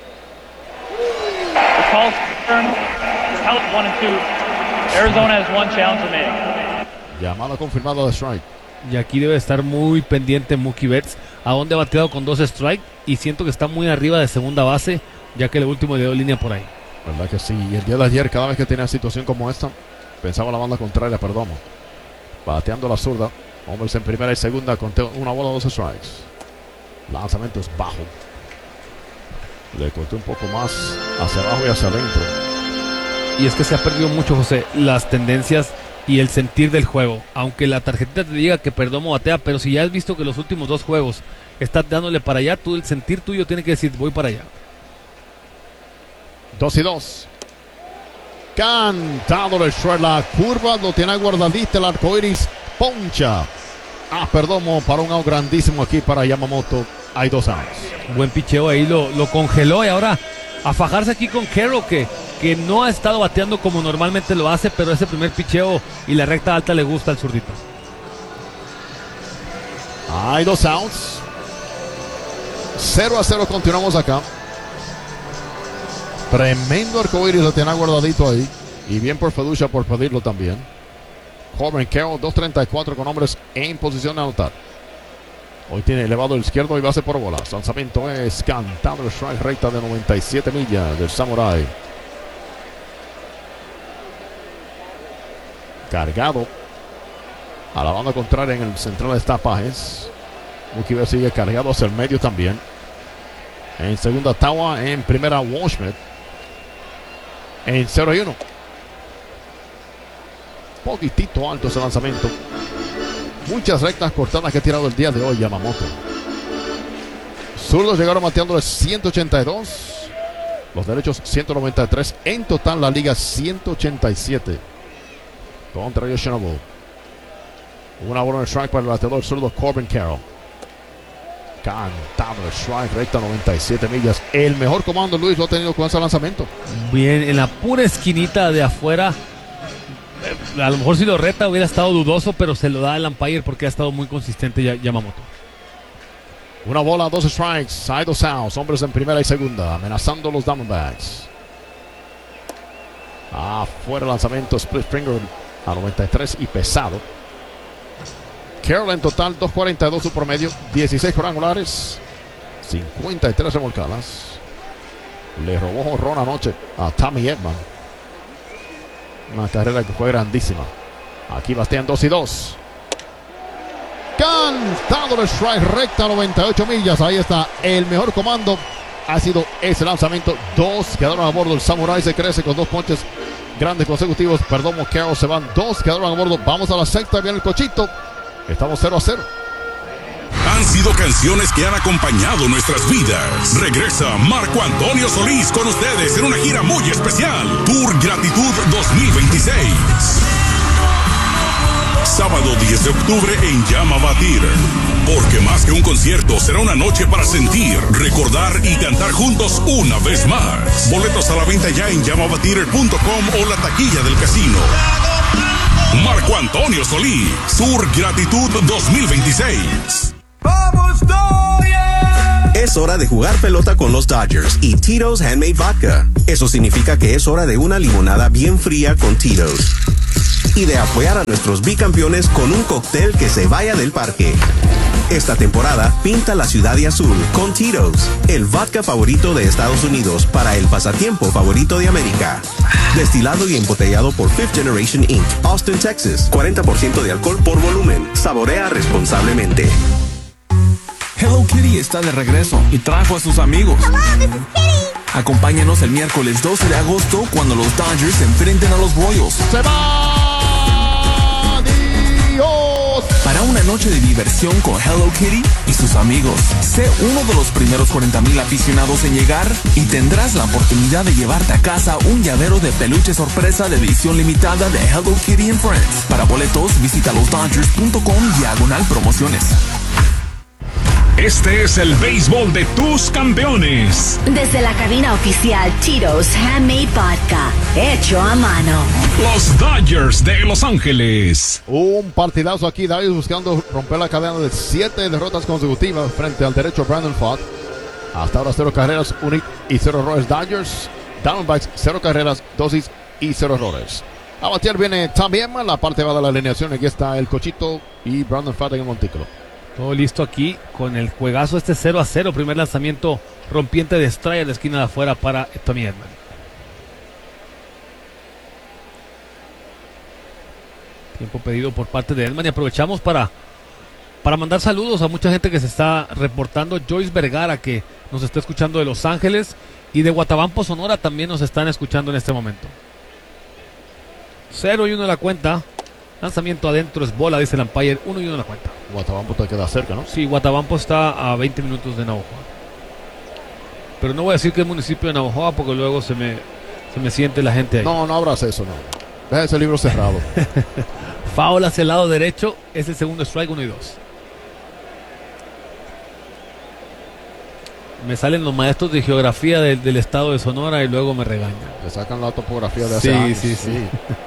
The call's confirmed. The count one and two. Arizona has one challenge remaining. Llamada confirmada de strike. Y aquí debe estar muy pendiente Mookie Betts. A dónde ha bateado con dos strikes. Y siento que está muy arriba de segunda base, ya que el último le dio línea por ahí. ¿Verdad que sí? Y el día de ayer, cada vez que tenía situación como esta, pensaba la banda contraria, Perdomo. Bateando la zurda. Hombres en primera y segunda con una bola, dos strikes. Lanzamiento es bajo. Le cortó un poco más hacia abajo y hacia adentro. Y es que se ha perdido mucho, José, las tendencias y el sentir del juego. Aunque la tarjetita te diga que Perdomo batea, pero si ya has visto que los últimos dos juegos estás dándole para allá, tú el sentir tuyo tiene que decir, voy para allá. Dos y dos. Cantado el strike. La curva lo tiene guardadita el arco iris. Poncha. Ah, Perdomo para un out grandísimo aquí para Yamamoto. Hay dos outs. Buen picheo ahí, lo, lo congeló y ahora a fajarse aquí con Carroll, que, que no ha estado bateando como normalmente lo hace, pero ese primer picheo y la recta alta le gusta al zurdito. Hay dos outs. cero a cero, continuamos acá. Tremendo arcoíris lo tiene guardadito ahí. Y bien por Feducia por pedirlo también. Corbin Carroll, dos treinta y cuatro con hombres en posición de anotar. Hoy tiene elevado el izquierdo y base por bola. Lanzamiento es cantado, el strike, recta de noventa y siete millas del Samurai. Cargado a la banda contraria en el central está Páez. Mookie Betts sigue cargado hacia el medio también. En segunda Tawa, en primera Washmet. En cero y uno. Poquitito alto ese lanzamiento. Muchas rectas cortadas que ha tirado el día de hoy Yamamoto. Zurdos llegaron bateándole ciento ochenta y dos. Los derechos ciento noventa y tres. En total la liga ciento ochenta y siete. Contra Yoshinobu. Una buena strike para el bateador zurdo Corbin Carroll. Cantado el strike, recta noventa y siete millas. El mejor comando, Luis, lo ha tenido con ese lanzamiento. Bien, en la pura esquinita de afuera. Eh, a lo mejor si lo reta hubiera estado dudoso, pero se lo da el umpire porque ha estado muy consistente Yamamoto. Una bola, dos strikes, hay dos outs, hombres en primera y segunda, amenazando los Diamondbacks. Afuera el lanzamiento, split finger a noventa y tres y pesado. Carroll en total dos cuarenta y dos su promedio, dieciséis cuadrangulares, cincuenta y tres remolcadas. Le robó jonrón anoche a Tommy Edman. Una carrera que fue grandísima. Aquí batean dos y dos. Cantado el strike, recta noventa y ocho millas. Ahí está el mejor comando. Ha sido ese lanzamiento. Dos quedaron a bordo. El Samurai se crece con dos ponches grandes consecutivos. Perdón, Carroll se van. Dos quedaron a bordo. Vamos a la sexta. Viene el cochito. Estamos cero a cero. Han sido canciones que han acompañado nuestras vidas. Regresa Marco Antonio Solís con ustedes en una gira muy especial. Tour Gratitud dos mil veintiséis. sábado diez de octubre en Llama Batir. Porque más que un concierto, será una noche para sentir, recordar y cantar juntos una vez más. Boletos a la venta ya en llama batir punto com o la taquilla del casino. Marco Antonio Solís, Sur Gratitud dos mil veintiséis. ¡Vamos, Dodgers! Es hora de jugar pelota con los Dodgers y Tito's Handmade Vodka. Eso significa que es hora de una limonada bien fría con Tito's. Y de apoyar a nuestros bicampeones con un cóctel que se vaya del parque. Esta temporada, pinta la ciudad de azul con Tito's, el vodka favorito de Estados Unidos para el pasatiempo favorito de América. Destilado y embotellado por Fifth Generation incorporated. Austin, Texas. cuarenta por ciento de alcohol por volumen. Saborea responsablemente. Hello Kitty está de regreso y trajo a sus amigos. Hello, this is Kitty. Acompáñanos el miércoles doce de agosto cuando los Dodgers se enfrenten a los Royals. ¡Se va! ¡Dios! Para una noche de diversión con Hello Kitty y sus amigos. Sé uno de los primeros cuarenta mil aficionados en llegar y tendrás la oportunidad de llevarte a casa un llavero de peluche sorpresa de edición limitada de Hello Kitty and Friends. Para boletos, visita los dodgers punto com diagonal promociones. Este es el béisbol de tus campeones. Desde la cabina oficial Tito's Handmade Vodka, hecho a mano. Los Dodgers de Los Ángeles. Un partidazo aquí, David buscando romper la cadena de siete derrotas consecutivas frente al derecho Brandon Pfaadt. Hasta ahora cero carreras, un hit y cero errores. Dodgers, Diamondbacks, cero carreras, dos hits y cero errores. A batear viene Tommy Edman, la parte va de la alineación. Aquí está el Cochito y Brandon Pfaadt en el montículo. Todo listo aquí con el juegazo este cero a cero. Primer lanzamiento rompiente de strike a la esquina de afuera para Tommy Edman. Tiempo pedido por parte de Edman y aprovechamos para, para mandar saludos a mucha gente que se está reportando. Joyce Vergara, que nos está escuchando de Los Ángeles, y de Guatabampo, Sonora, también nos están escuchando en este momento. cero y uno la cuenta. Lanzamiento adentro es bola, dice el umpire. uno y uno la cuenta. Guatabampo te queda cerca, ¿no? Sí, Guatabampo está a veinte minutos de Navojoa. Pero no voy a decir que es municipio de Navojoa porque luego se me, se me siente la gente ahí. No, no abras eso, no. Deja ese libro cerrado. Foul hacia el lado derecho. Es el segundo strike, uno y dos. Me salen los maestros de geografía del, del estado de Sonora y luego me regañan. Le sacan la topografía de hace sí, años. Sí, sí, sí.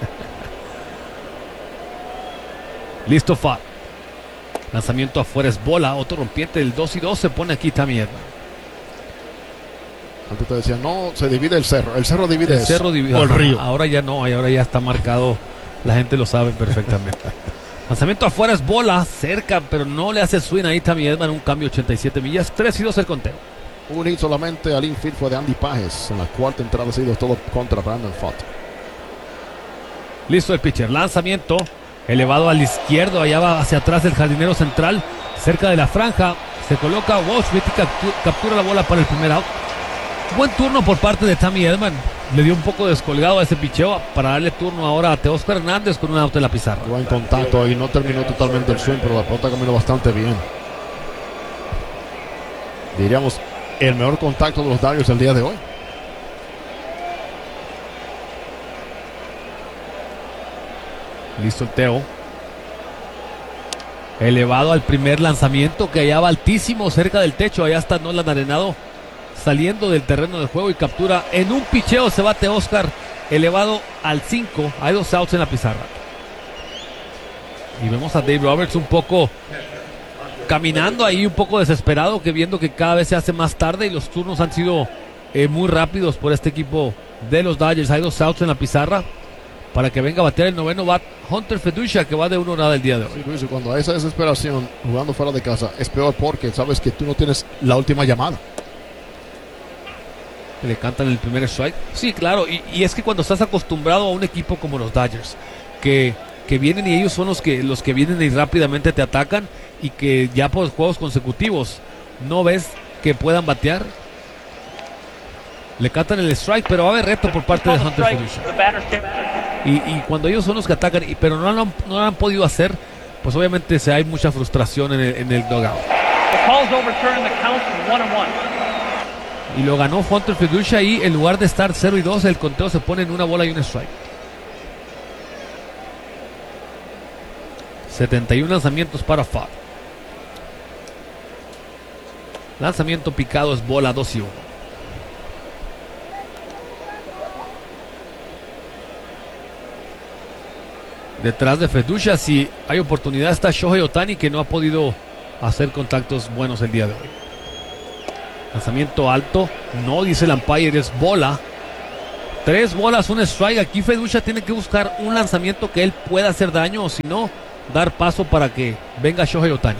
Listo, Pfaadt. Lanzamiento afuera es bola. Otro rompiente del dos y dos. Se pone aquí también. Antes te decían, no, se divide el cerro. El cerro divide el eso. cerro divide. O el río. Ahora ya no. Ahora ya está marcado. La gente lo sabe perfectamente. Lanzamiento afuera es bola. Cerca, pero no le hace swing ahí Tommy Edman. Un cambio ochenta y siete millas. tres y dos el conteo. Un hit solamente al infield fue de Andy Pages. En la cuarta entrada ha sido todo contra Brandon Pfaadt. Listo el pitcher. Lanzamiento elevado al izquierdo, allá va hacia atrás el jardinero central, cerca de la franja, se coloca Washington y captura, captura la bola para el primer out. Buen turno por parte de Tommy Edman, le dio un poco descolgado a ese picheo para darle turno ahora a Teóscar Hernández con un out en la pizarra. Buen contacto ahí, no terminó totalmente el swing, pero la pelota caminó bastante bien. Diríamos, el mejor contacto de los Dodgers el día de hoy. Listo el Teo. Elevado al primer lanzamiento que allá va altísimo cerca del techo. Allá está Nolan Arenado saliendo del terreno de juego y captura en un picheo. Se bate Oscar elevado al cinco. Hay dos outs en la pizarra. Y vemos a Dave Roberts un poco caminando ahí, un poco desesperado, que viendo que cada vez se hace más tarde y los turnos han sido eh, muy rápidos por este equipo de los Dodgers. Hay dos outs en la pizarra para que venga a batear el noveno bat Hunter Feducia, que va de uno nada el día de hoy. Sí, Luis, cuando hay esa desesperación jugando fuera de casa es peor porque sabes que tú no tienes la última llamada. Le cantan el primer strike. Sí, claro, y, y es que cuando estás acostumbrado a un equipo como los Dodgers, que, que vienen y ellos son los que, los que vienen y rápidamente te atacan, y que ya por juegos consecutivos no ves que puedan batear, le cantan el strike, pero va a haber reto por parte de Hunter Feducia. Y, y cuando ellos son los que atacan, y, pero no lo, han, no lo han podido hacer, pues obviamente se, hay mucha frustración en el, en el dugout. Y lo ganó Hunter Feducia y en lugar de estar cero y dos, el conteo se pone en una bola y un strike. setenta y uno lanzamientos para Fogg. Lanzamiento picado es bola dos y uno. Detrás de Fedusha, si hay oportunidad, está Shohei Ohtani, que no ha podido hacer contactos buenos el día de hoy. Lanzamiento alto, no, dice el umpire, es bola. Tres bolas, un strike. Aquí Fedusha tiene que buscar un lanzamiento que él pueda hacer daño, o si no, dar paso para que venga Shohei Ohtani.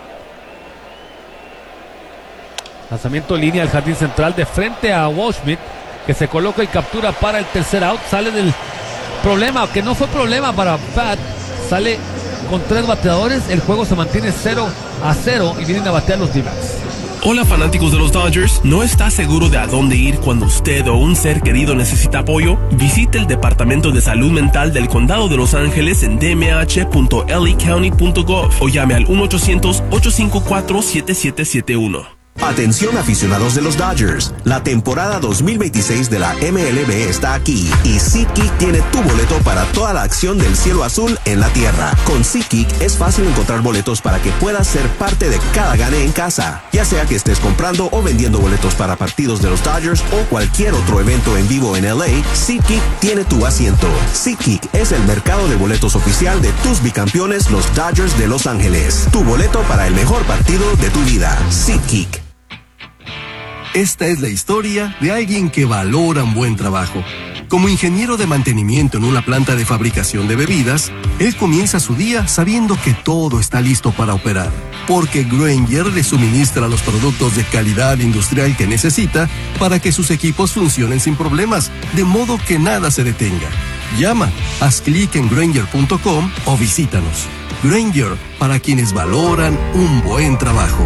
Lanzamiento línea al jardín central de frente a Waldschmidt, que se coloca y captura para el tercer out. Sale del problema, que no fue problema para Pat. Sale con tres bateadores. El juego se mantiene cero a cero y vienen a batear los D-backs. Hola fanáticos de los Dodgers, ¿no está seguro de a dónde ir cuando usted o un ser querido necesita apoyo? Visite el Departamento de Salud Mental del Condado de Los Ángeles en d m h punto l a county punto gov o llame al uno ochocientos, ocho cinco cuatro, siete siete siete uno. Atención aficionados de los Dodgers, la temporada dos mil veintiséis de la M L B está aquí y SeatGeek tiene tu boleto para toda la acción del cielo azul en la tierra. Con SeatGeek es fácil encontrar boletos para que puedas ser parte de cada gane en casa, ya sea que estés comprando o vendiendo boletos para partidos de los Dodgers o cualquier otro evento en vivo en L A. SeatGeek tiene tu asiento. SeatGeek es el mercado de boletos oficial de tus bicampeones, los Dodgers de Los Ángeles. Tu boleto para el mejor partido de tu vida. SeatGeek. Esta es la historia de alguien que valora un buen trabajo. Como ingeniero de mantenimiento en una planta de fabricación de bebidas, él comienza su día sabiendo que todo está listo para operar, porque Grainger le suministra los productos de calidad industrial que necesita para que sus equipos funcionen sin problemas, de modo que nada se detenga. Llama, haz clic en Grainger punto com o visítanos. Grainger, para quienes valoran un buen trabajo.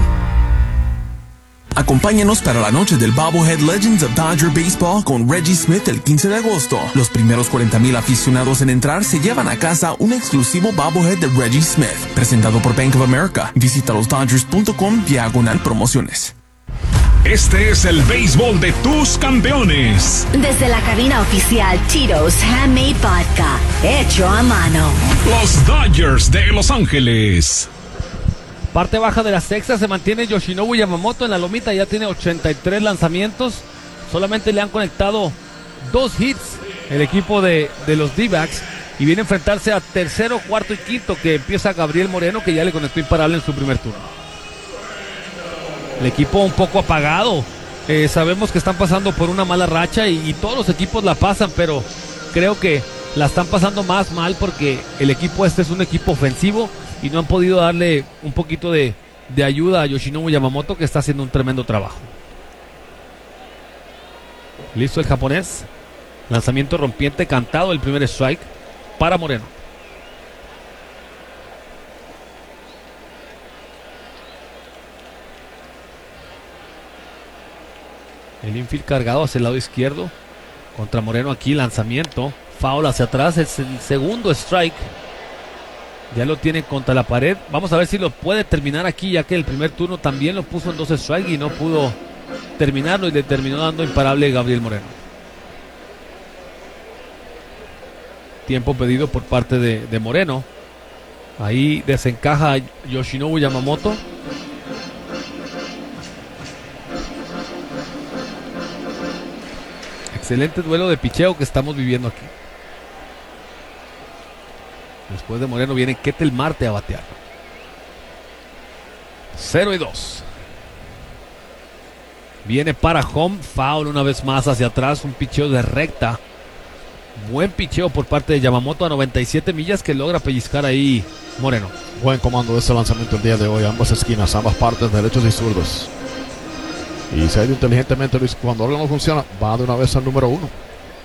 Acompáñanos para la noche del Bobblehead Legends of Dodger Baseball con Reggie Smith el quince de agosto. Los primeros cuarenta mil aficionados en entrar se llevan a casa un exclusivo Bobblehead de Reggie Smith, presentado por Bank of America. Visita los dodgers punto com diagonal promociones. Este es el béisbol de tus campeones. Desde la cabina oficial Tito's Handmade Vodka, hecho a mano. Los Dodgers de Los Ángeles. Parte baja de la sexta se mantiene Yoshinobu Yamamoto en la lomita, ya tiene ochenta y tres lanzamientos, solamente le han conectado dos hits el equipo de, de los D-backs y viene a enfrentarse a tercero, cuarto y quinto, que empieza Gabriel Moreno, que ya le conectó imparable en su primer turno. El equipo un poco apagado, eh, sabemos que están pasando por una mala racha y, y todos los equipos la pasan, pero creo que la están pasando más mal porque el equipo este es un equipo ofensivo y no han podido darle un poquito de, de ayuda a Yoshinobu Yamamoto, que está haciendo un tremendo trabajo. Listo el japonés. Lanzamiento rompiente cantado, el primer strike para Moreno. El infield cargado hacia el lado izquierdo contra Moreno aquí, lanzamiento, foul hacia atrás, es el segundo strike. Ya lo tiene contra la pared. Vamos a ver si lo puede terminar aquí, ya que el primer turno también lo puso en dos strikes y no pudo terminarlo y le terminó dando imparable Gabriel Moreno. Tiempo pedido por parte de, de Moreno. Ahí desencaja Yoshinobu Yamamoto. Excelente duelo de picheo que estamos viviendo aquí. Después de Moreno viene Ketel Marte a batear. cero y dos. Viene para home, foul una vez más hacia atrás, un picheo de recta. Buen picheo por parte de Yamamoto a noventa y siete millas que logra pellizcar ahí Moreno. Buen comando de este lanzamiento el día de hoy, ambas esquinas, ambas partes, derechos y zurdos. Y se ha ido inteligentemente, Luis. Cuando algo no funciona, va de una vez al número uno.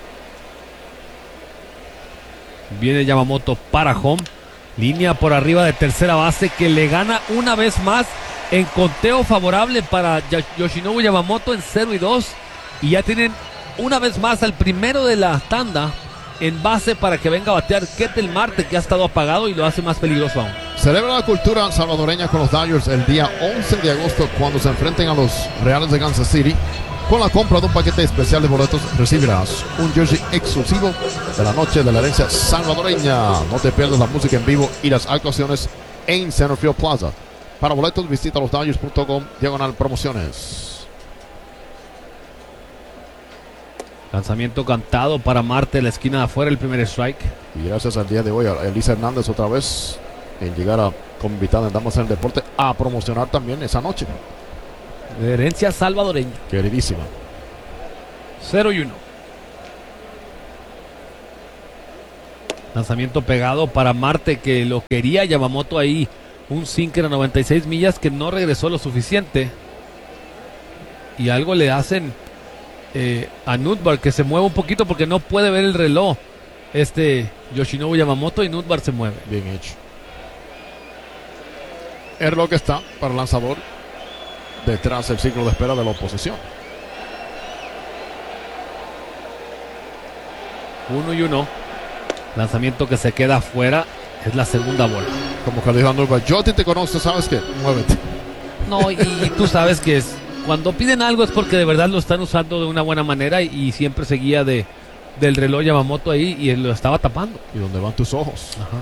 Viene Yamamoto para home. Línea por arriba de tercera base que le gana una vez más en conteo favorable para Yoshinobu Yamamoto en cero y dos. Y ya tienen una vez más al primero de la tanda en base para que venga a batear Ketel Marte, que ha estado apagado y lo hace más peligroso aún. Celebra la cultura salvadoreña con los Dodgers el día once de agosto cuando se enfrenten a los Reales de Kansas City. Con la compra de un paquete especial de boletos recibirás un jersey exclusivo de la noche de la herencia salvadoreña. No te pierdas la música en vivo y las actuaciones en Centerfield Plaza. Para boletos visita los dodgers punto com diagonal promociones. Lanzamiento cantado para Marte, la esquina de afuera, el primer strike. Y gracias al día de hoy a Elisa Hernández otra vez en llegar a, como invitada en Damas en el Deporte a promocionar también esa noche. De herencia salvadoreña. Queridísima. cero y uno. Lanzamiento pegado para Marte, que lo quería Yamamoto ahí. Un sinker a noventa y seis millas que no regresó lo suficiente. Y algo le hacen eh, a Nootbaar, que se mueve un poquito porque no puede ver el reloj. Este Yoshinobu Yamamoto, y Nootbaar se mueve. Bien hecho. El reloj está para el lanzador detrás del ciclo de espera de la oposición. Uno y uno. Lanzamiento que se queda afuera. Es la segunda bola. Como que le dijo a Nootbaar, yo a ti te conozco, ¿sabes qué? Muévete. No, y, y tú sabes que es, cuando piden algo es porque de verdad lo están usando de una buena manera, y, y siempre seguía de, del reloj Yamamoto ahí y él lo estaba tapando. ¿Y dónde van tus ojos? Ajá.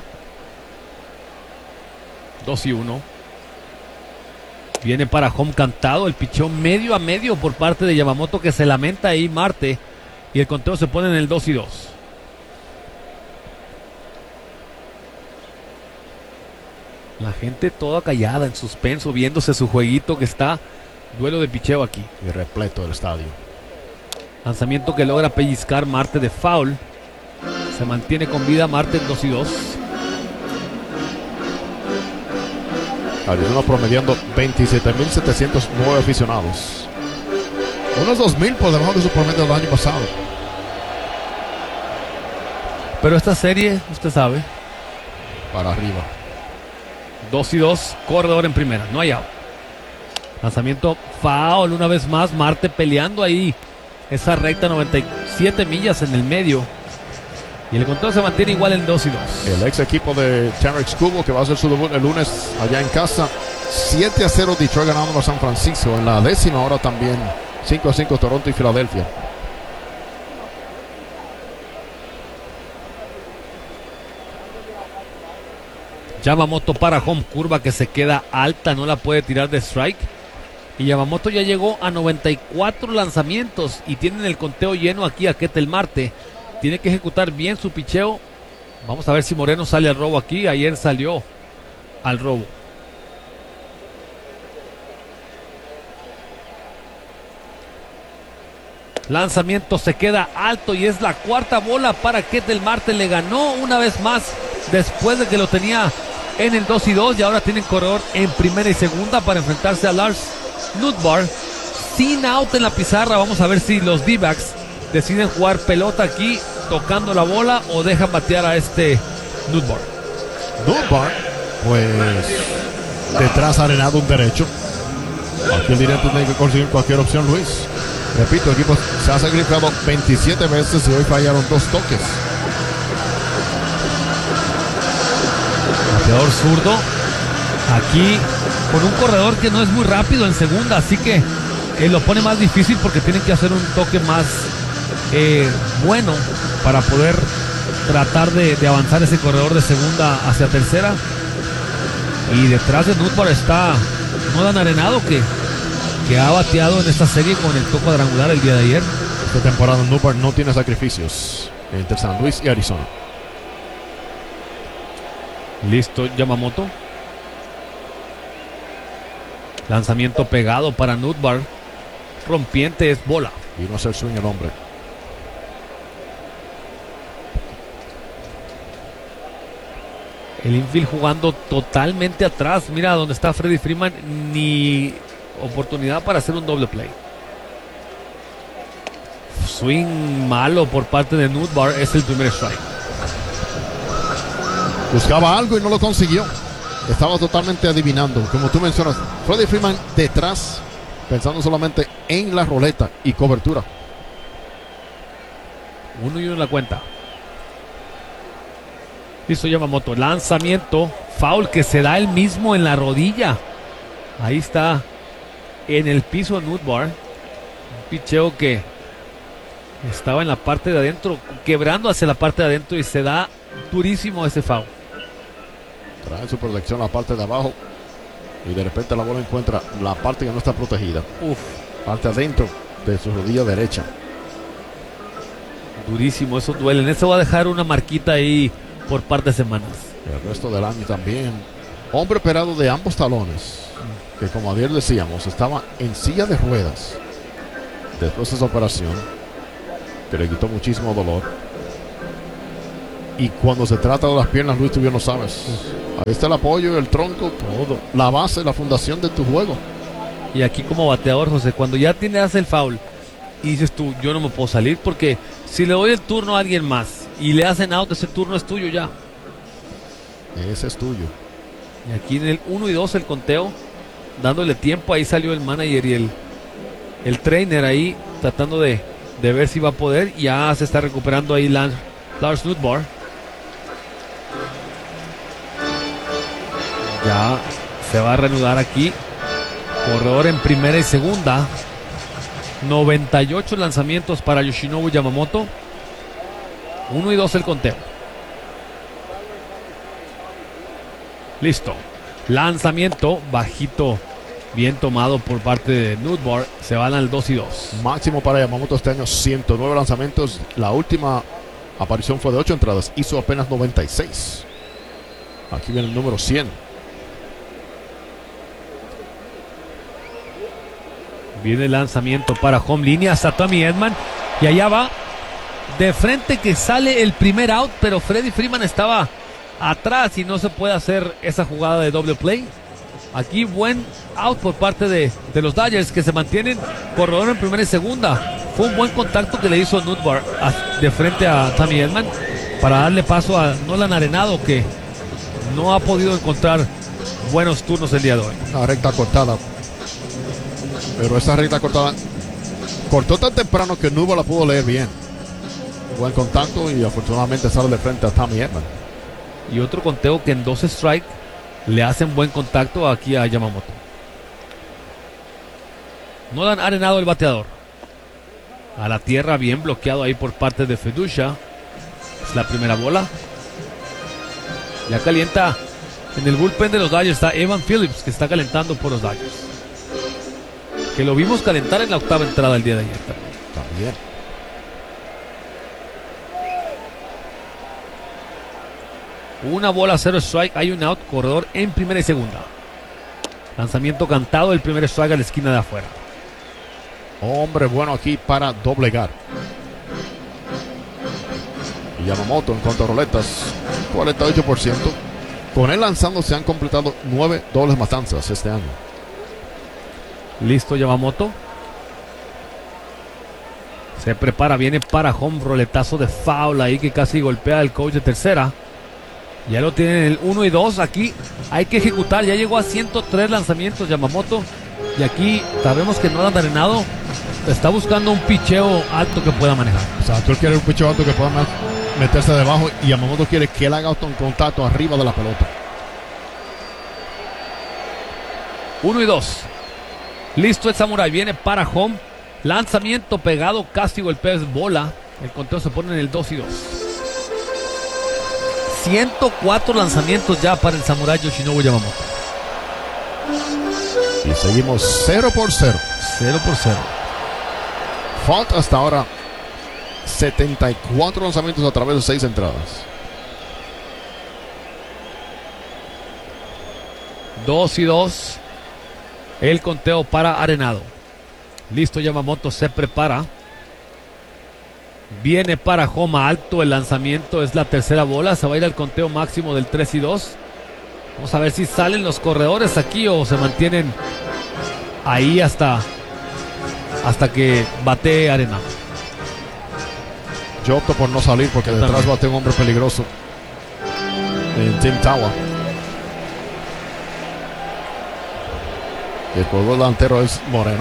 Dos y uno. Viene para home cantado, el picheo medio a medio por parte de Yamamoto, que se lamenta ahí Marte, y el conteo se pone en el dos y dos. La gente toda callada, en suspenso, viéndose su jueguito que está. Duelo de picheo aquí. Y repleto del estadio. Lanzamiento que logra pellizcar Marte de foul. Se mantiene con vida Marte en dos y dos. Arizona promediando veintisiete mil setecientos nueve aficionados. Unos dos mil por debajo de su promedio del año pasado. Pero esta serie, usted sabe. Para arriba. dos y dos, corredor en primera, no hay out. Lanzamiento foul una vez más, Marte peleando ahí esa recta, noventa y siete millas en el medio. Y el conteo se mantiene igual en dos y dos. El ex equipo de Tarik Skubal, que va a hacer su debut el lunes allá en casa. siete a cero Detroit ganando a San Francisco. En la décima hora también cinco a cinco Toronto y Filadelfia. Yamamoto para home, curva que se queda alta, no la puede tirar de strike. Y Yamamoto ya llegó a noventa y cuatro lanzamientos y tienen el conteo lleno aquí a Ketel Marte. Tiene que ejecutar bien su picheo. Vamos a ver si Moreno sale al robo aquí. Ayer salió al robo. Lanzamiento se queda alto y es la cuarta bola para Ketel Marte. Le ganó una vez más después de que lo tenía en el dos y dos, y ahora tienen corredor en primera y segunda para enfrentarse a Lars Nootbaar. Sin out en la pizarra. Vamos a ver si los D-backs deciden jugar pelota aquí, tocando la bola, o dejan batear a este Nootbaar. Nootbaar, pues detrás arenado un derecho. Aquí el directo tiene que conseguir cualquier opción, Luis. Repito, el equipo se ha sacrificado veintisiete veces y hoy fallaron dos toques. Bateador zurdo. Aquí con un corredor que no es muy rápido en segunda, así que eh, lo pone más difícil porque tienen que hacer un toque más eh, bueno para poder tratar de, de avanzar ese corredor de segunda hacia tercera. Y detrás de Nootbaar está Nolan Arenado, que, que ha bateado en esta serie con el toque cuadrangular el día de ayer. Esta temporada Nootbaar no tiene sacrificios entre San Luis y Arizona. Listo Yamamoto. Lanzamiento pegado para Nootbaar. Rompiente, es bola. Y no hacer swing el hombre. El infield jugando totalmente atrás. Mira donde está Freddie Freeman. Ni oportunidad para hacer un doble play. Swing malo por parte de Nootbaar. Es el primer strike. Buscaba algo y no lo consiguió. Estaba totalmente adivinando. Como tú mencionas, Freddie Freeman detrás, pensando solamente en la roleta y cobertura. Uno y uno en la cuenta. Listo Yamamoto. Lanzamiento. Foul que se da él mismo en la rodilla. Ahí está en el piso Nootbaar. Un picheo que estaba en la parte de adentro, quebrando hacia la parte de adentro y se da durísimo ese foul. Trae su protección a la parte de abajo y de repente la bola encuentra la parte que no está protegida. Uf. Parte adentro de su rodilla derecha. Durísimo, eso duele. En eso va a dejar una marquita ahí por par de semanas. El resto del año también. Hombre operado de ambos talones, que como ayer decíamos, estaba en silla de ruedas después de esa operación, que le quitó muchísimo dolor. Y cuando se trata de las piernas, Luis, tú bien lo sabes. Ahí está el apoyo, el tronco, todo. La base, la fundación de tu juego. Y aquí como bateador, José, cuando ya tienes el foul y dices tú, yo no me puedo salir porque si le doy el turno a alguien más y le hacen out, ese turno es tuyo ya. Ese es tuyo. Y aquí en el uno y dos el conteo, dándole tiempo, ahí salió el manager y el, el trainer ahí tratando de, de ver si va a poder. Ya se está recuperando ahí Lance, Lars Nootbaar. Ya se va a reanudar aquí. Corredor en primera y segunda. noventa y ocho lanzamientos para Yoshinobu Yamamoto. uno y dos el conteo. Listo. Lanzamiento bajito, bien tomado por parte de Nootbaar. Se van al dos y dos. Máximo para Yamamoto este año, ciento nueve lanzamientos. La última aparición fue de ocho entradas. Hizo apenas noventa y seis. Aquí viene el número cien. Viene el lanzamiento para home línea hasta Tommy Edman. Y allá va. De frente que sale el primer out, pero Freddie Freeman estaba atrás y no se puede hacer esa jugada de doble play. Aquí buen out por parte de, de los Dodgers, que se mantienen corredor en primera y segunda. Fue un buen contacto que le hizo Nootbaar de frente a Tommy Edman para darle paso a Nolan Arenado, que no ha podido encontrar buenos turnos el día de hoy. Una recta cortada. Pero esa recta cortada cortó tan temprano que Nootbaar la pudo leer bien. Buen contacto y afortunadamente sale de frente a Tommy Edman. Y otro conteo que en dos strike le hacen buen contacto aquí a Yamamoto. Nolan Arenado el bateador. A la tierra, bien bloqueado ahí por parte de Fedusha. Es la primera bola. Ya calienta en el bullpen de los Dodgers. Está Evan Phillips, que está calentando por los Dodgers. Que lo vimos calentar en la octava entrada el día de ayer también. También. Una bola, cero strike. Hay un out, corredor en primera y segunda. Lanzamiento cantado, el primer strike a la esquina de afuera. Hombre bueno aquí para doblegar. Y Yamamoto en cuanto a roletas, cuarenta y ocho por ciento. Con él lanzando se han completado nueve dobles matanzas este año. Listo Yamamoto. Se prepara, viene para home, roletazo de foul ahí que casi golpea al coach de tercera. Ya lo tienen en el uno y dos. Aquí hay que ejecutar. Ya llegó a ciento tres lanzamientos Yamamoto. Y aquí sabemos que Nolan Arenado está buscando un picheo alto que pueda manejar. O sea, tú quieres un picheo alto que pueda meterse debajo. Y Yamamoto quiere que él haga un contacto arriba de la pelota. uno y dos. Listo el Samurai. Viene para home. Lanzamiento pegado. Casi golpea bola. El conteo se pone en el dos y dos. ciento cuatro lanzamientos ya para el Samurai Yoshinobu Yamamoto. Y seguimos cero por cero. cero por cero. Falta hasta ahora setenta y cuatro lanzamientos a través de seis entradas. dos y dos. El conteo para Arenado. Listo Yamamoto, se prepara. Viene para Homa alto, el lanzamiento es la tercera bola. Se va a ir al conteo máximo del tres y dos. Vamos a ver si salen los corredores aquí o se mantienen ahí hasta, hasta que bate Arenado. Yo opto por no salir porque detrás también bate un hombre peligroso en Tim Tawa. El jugador delantero es Moreno.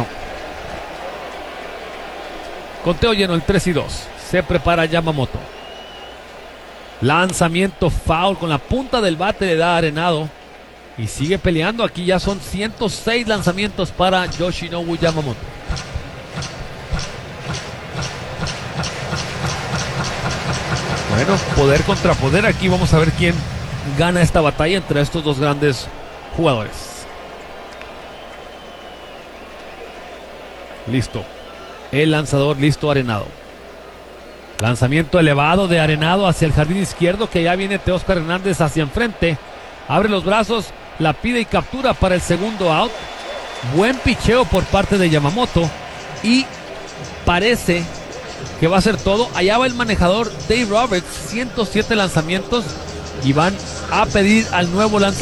Conteo lleno, el tres y dos. Se prepara Yamamoto. Lanzamiento foul con la punta del bate le da Arenado. Y sigue peleando. Aquí ya son ciento seis lanzamientos para Yoshinobu Yamamoto. Bueno, poder contra poder. Aquí vamos a ver quién gana esta batalla entre estos dos grandes jugadores. Listo. El lanzador listo, Arenado. Lanzamiento elevado de Arenado hacia el jardín izquierdo, que ya viene Teóscar Hernández hacia enfrente. Abre los brazos, la pide y captura para el segundo out. Buen picheo por parte de Yamamoto. Y parece que va a ser todo. Allá va el manejador Dave Roberts, ciento siete lanzamientos. Y van a pedir al nuevo lanzador